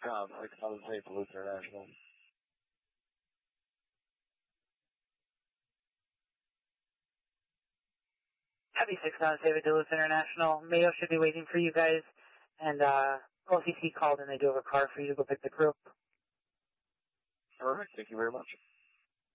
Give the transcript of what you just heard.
608 Duluth International. Heavy 607 Duluth International. Mayo should be waiting for you guys. And OCC called and they do have a car for you to go pick the crew. All right. Thank you very much.